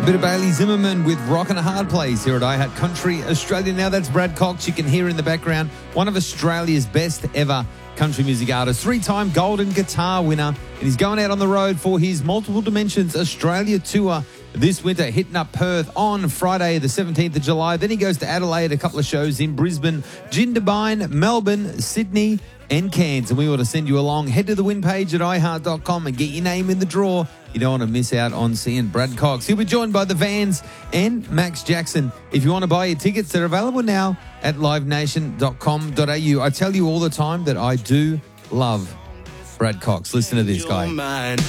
bit of Bailey Zimmerman with Rockin' a Hard Place here at iHeart Country Australia. Now that's Brad Cox. You can hear in the background one of Australia's best ever country music artists, three-time Golden Guitar winner, and he's going out on the road for his Multiple Dimensions Australia tour this winter, hitting up Perth on Friday the 17th of July. Then he goes to Adelaide, a couple of shows in Brisbane, Jindabyne, Melbourne, Sydney and Cairns. And we want to send you along. Head to the win page at iHeart.com and get your name in the draw. You don't want to miss out on seeing Brad Cox. He'll be joined by the Vans and Max Jackson. If you want to buy your tickets, they're available now at livenation.com.au. I tell you all the time that I do love Brad Cox. Listen to this guy.